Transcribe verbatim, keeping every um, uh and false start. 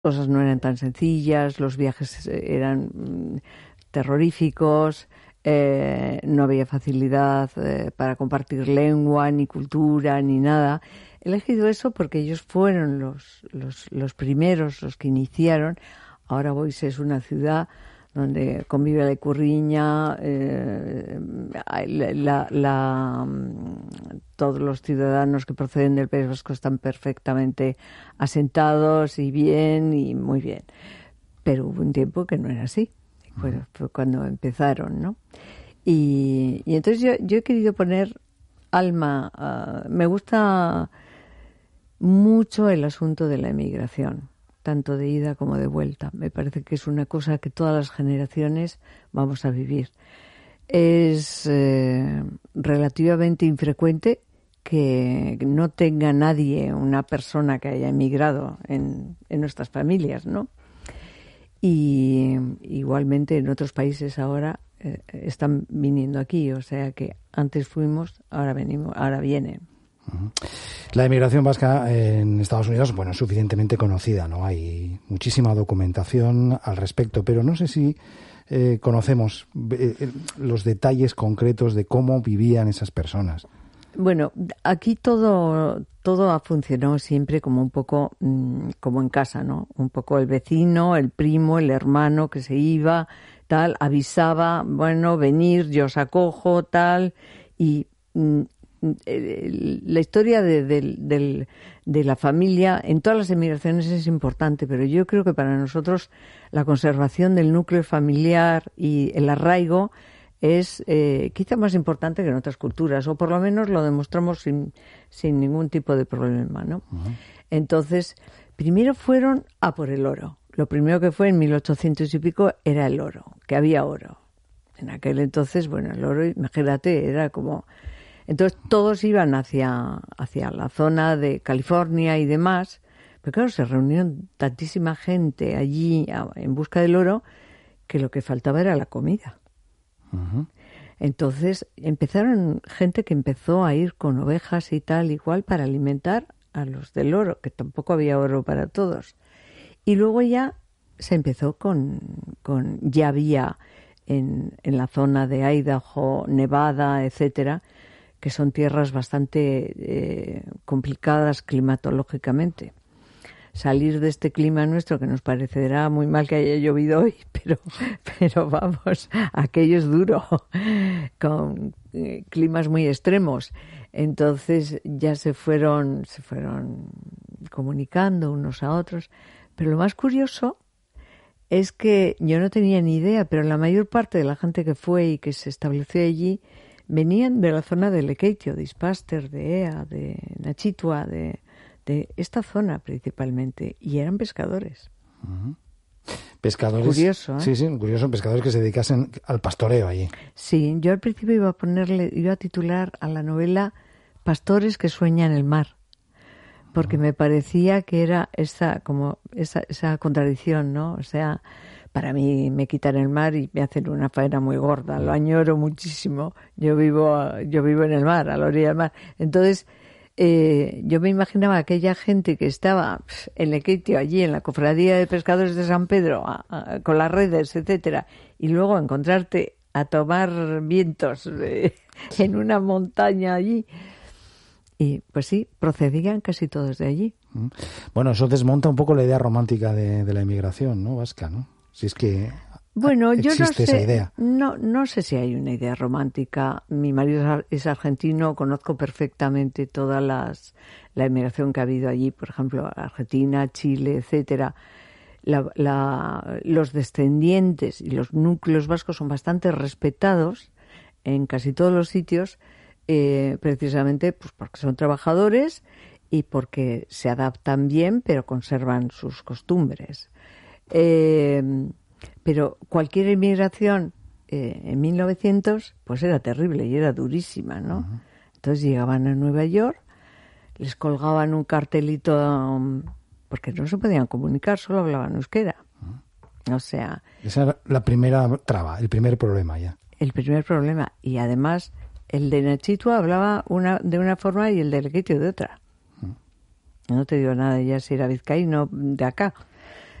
cosas no eran tan sencillas, los viajes eran mm, terroríficos, eh, no había facilidad eh, para compartir lengua, ni cultura, ni nada. He elegido eso porque ellos fueron los, los, los primeros, los que iniciaron. Ahora Boix es una ciudad donde convive la Icurriña, eh, la, la, la, todos los ciudadanos que proceden del País Vasco están perfectamente asentados y bien, y muy bien. Pero hubo un tiempo que no era así. Fue, fue cuando empezaron, ¿no? Y, y entonces yo, yo he querido poner alma. Uh, me gusta mucho el asunto de la emigración, tanto de ida como de vuelta. Me parece que es una cosa que todas las generaciones vamos a vivir. Es eh, relativamente infrecuente que no tenga nadie, una persona que haya emigrado en, en nuestras familias, ¿no? Y igualmente en otros países ahora eh, están viniendo aquí, o sea que antes fuimos, ahora venimos, ahora vienen. La emigración vasca en Estados Unidos, bueno, es suficientemente conocida, ¿no? Hay muchísima documentación al respecto, pero no sé si eh, conocemos eh, los detalles concretos de cómo vivían esas personas. Bueno, aquí todo todo ha funcionado siempre como un poco mmm, como en casa, ¿no? Un poco el vecino, el primo, el hermano que se iba, tal, avisaba, bueno, venir, yo os acojo, tal, y mmm, la historia de, de, de, de la familia en todas las emigraciones es importante, pero yo creo que para nosotros la conservación del núcleo familiar y el arraigo es eh, quizá más importante que en otras culturas, o por lo menos lo demostramos sin, sin ningún tipo de problema, ¿no? Uh-huh. Entonces, primero fueron a por el oro. Lo primero que fue en mil ochocientos y pico era el oro, que había oro. En aquel entonces, bueno, el oro, imagínate, era como... Entonces todos iban hacia, hacia la zona de California y demás, pero claro, se reunieron tantísima gente allí en busca del oro que lo que faltaba era la comida. Uh-huh. Entonces empezaron gente que empezó a ir con ovejas y tal, igual, para alimentar a los del oro, que tampoco había oro para todos. Y luego ya se empezó con, con ya había en, en la zona de Idaho, Nevada, etcétera, que son tierras bastante eh, complicadas climatológicamente. Salir de este clima nuestro, que nos parecerá muy mal que haya llovido hoy, pero, pero vamos, aquello es duro, con eh, climas muy extremos. Entonces ya se fueron, se fueron comunicando unos a otros. Pero lo más curioso es que yo no tenía ni idea, pero la mayor parte de la gente que fue y que se estableció allí venían de la zona de Lekeitio, de Ispaster, de Ea, de Nachitua, de, de esta zona principalmente, y eran pescadores. Uh-huh. Pescadores. Curioso, ¿eh? Sí, sí, curioso, pescadores que se dedicasen al pastoreo allí. Sí, yo al principio iba a ponerle, iba a titular a la novela Pastores que sueñan el mar, porque uh-huh. me parecía que era esa, como esa, esa contradicción, ¿no? O sea, para mí me quitan el mar y me hacen una faena muy gorda, lo añoro muchísimo. Yo vivo, yo vivo en el mar, a la orilla del mar. Entonces, eh, yo me imaginaba aquella gente que estaba en Lekeitio, allí en la cofradía de pescadores de San Pedro, a, a, con las redes, etcétera, y luego encontrarte a tomar vientos eh, en una montaña allí. Y pues sí, procedían casi todos de allí. Bueno, eso desmonta un poco la idea romántica de, de la inmigración, ¿no? Vasca, ¿no? Si es que bueno, existe yo no sé, esa idea. No, no sé si hay una idea romántica. Mi marido es argentino, conozco perfectamente toda las, la inmigración que ha habido allí, por ejemplo, Argentina, Chile, etcétera. La, la, los descendientes y los núcleos vascos son bastante respetados en casi todos los sitios, eh, precisamente pues porque son trabajadores y porque se adaptan bien, pero conservan sus costumbres. Eh, pero cualquier inmigración eh, en mil novecientos pues era terrible y era durísima, ¿no? Uh-huh. Entonces llegaban a Nueva York, les colgaban un cartelito um, porque no se podían comunicar, solo hablaban euskera. Uh-huh. O sea... Esa era la primera traba, el primer problema ya. El primer problema. Y además el de Nachitua hablaba una, de una forma y el de Lekeitio de otra. Uh-huh. No te digo nada ya si era vizcaíno de acá.